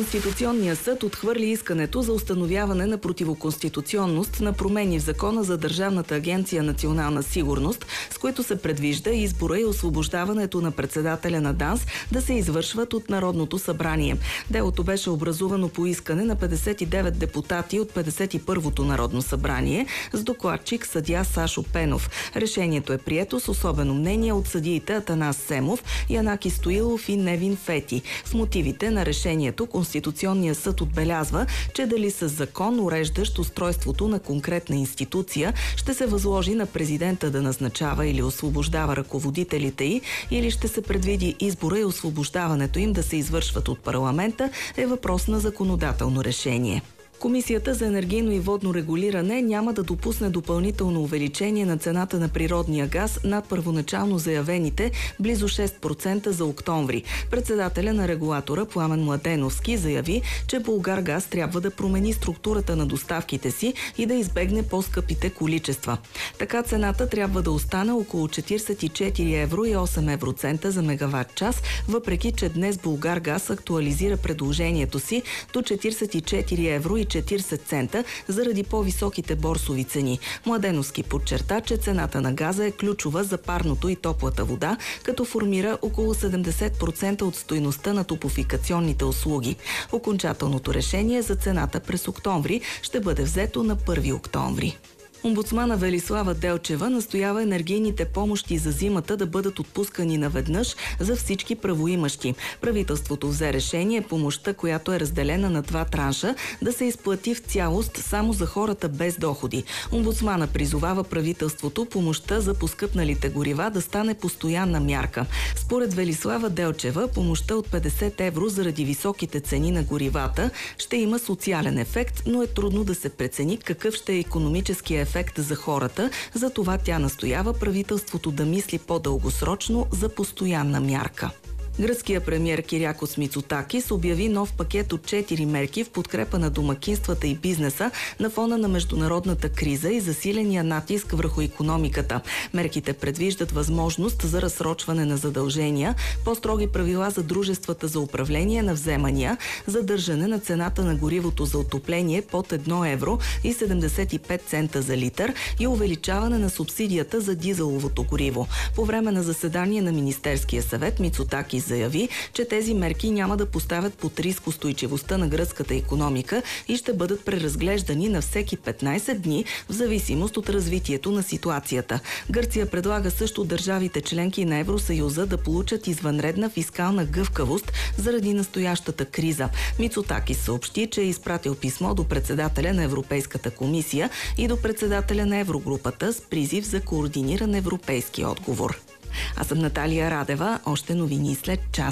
Конституционният съд отхвърли искането за установяване на противоконституционност на промени в Закона за Държавната агенция „Национална сигурност“, с които се предвижда избора и освобождаването на председателя на ДАНС да се извършват от Народното събрание. Делото беше образувано по искане на 59 депутати от 51-то Народно събрание с докладчик съдия Сашо Пенов. Решението е прието с особено мнение от съдиите Атанас Семов, Янаки Стоилов и Невин Фети. В мотивите на решението Конституционният съд отбелязва, че дали с закон, уреждащ устройството на конкретна институция, ще се възложи на президента да назначава или освобождава ръководителите й, или ще се предвиди избора и освобождаването им да се извършват от парламента, е въпрос на законодателно решение. Комисията за енергийно и водно регулиране няма да допусне допълнително увеличение на цената на природния газ над първоначално заявените близо 6% за октомври. Председателя на регулатора Пламен Младеновски заяви, че Булгаргаз трябва да промени структурата на доставките си и да избегне по-скъпите количества. Така цената трябва да остане около 44 евро и 8 евроцента за мегаватт час, въпреки че днес Булгаргаз актуализира предложението си до 44 евро и 40 цента заради по-високите борсови цени. Младеновски подчерта, че цената на газа е ключова за парното и топлата вода, като формира около 70% от стойността на топлофикационните услуги. Окончателното решение за цената през октомври ще бъде взето на 1 октомври. Омбудсмана Велислава Делчева настоява енергийните помощи за зимата да бъдат отпускани наведнъж за всички правоимащи. Правителството взе решение помощта, която е разделена на 2 транша, да се изплати в цялост само за хората без доходи. Омбудсмана призовава правителството помощта за поскъпналите горива да стане постоянна мярка. Според Велислава Делчева, помощта от 50 евро заради високите цени на горивата ще има социален ефект, но е трудно да се прецени какъв ще е икономическият ефект за хората, затова тя настоява правителството да мисли по-дългосрочно за постоянна мярка. Гръцкият премиер Кирякос Мицотакис обяви нов пакет от 4 мерки в подкрепа на домакинствата и бизнеса на фона на международната криза и засиления натиск върху икономиката. Мерките предвиждат възможност за разсрочване на задължения, по-строги правила за дружествата за управление на вземания, задържане на цената на горивото за отопление под 1 евро и 75 цента за литър и увеличаване на субсидията за дизеловото гориво. По време на заседание на Министерския съвет Мицотакис заяви, че тези мерки няма да поставят под риск устойчивостта на гръцката икономика и ще бъдат преразглеждани на всеки 15 дни в зависимост от развитието на ситуацията. Гърция предлага също държавите членки на Евросъюза да получат извънредна фискална гъвкавост заради настоящата криза. Мицотакис съобщи, че е изпратил писмо до председателя на Европейската комисия и до председателя на Еврогрупата с призив за координиран европейски отговор. Аз съм Наталия Радева. Още новини след час.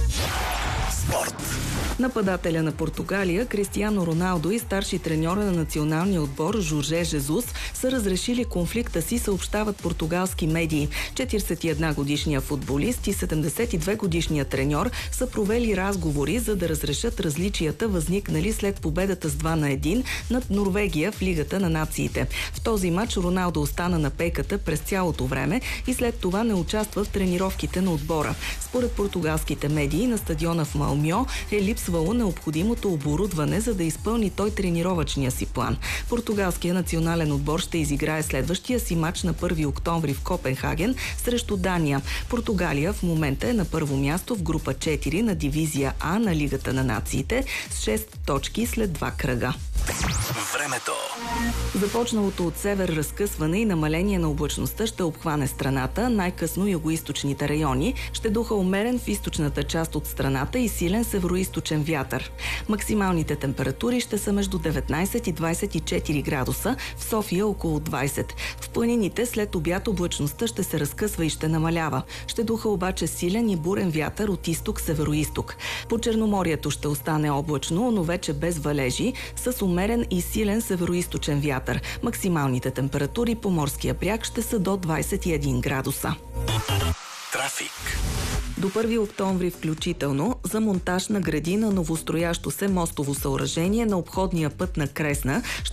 Спорт. Нападателя на Португалия Кристиано Роналдо и старши треньора на националния отбор Жорже Жезус са разрешили конфликта си, съобщават португалски медии. 41-годишният футболист и 72-годишният треньор са провели разговори, за да разрешат различията, възникнали след победата с 2-1 над Норвегия в Лигата на нациите. В този матч Роналдо остана на пейката през цялото време и след това не участва в тренировките на отбора. Според португалските медии на стадиона в Малмьо е липсвало необходимото оборудване, за да изпълни той тренировъчния си план. Португалският национален отбор ще изиграе следващия си матч на 1 октомври в Копенхаген срещу Дания. Португалия в момента е на първо място в група 4 на дивизия А на Лигата на нациите с 6 точки след 2 кръга. Времето. Започналото от север разкъсване и намаление на облачността ще обхване страната, най-късно югоизточните райони. Ще духа умерен в източната част от страната и силен североизточен вятър. Максималните температури ще са между 19 и 24 градуса, в София около 20. В планините след обяд облачността ще се разкъсва и ще намалява. Ще духа обаче силен и бурен вятър от изток-североизток. По Черноморието ще остане облачно, но вече без валежи, с умерен и силен североизточен вятър. Максималните температури по морския бряг ще са до 21 градуса. Трафик. До 1 октомври включително за монтаж на градина новостроящо се мостово съоръжение на обходния път на Кресна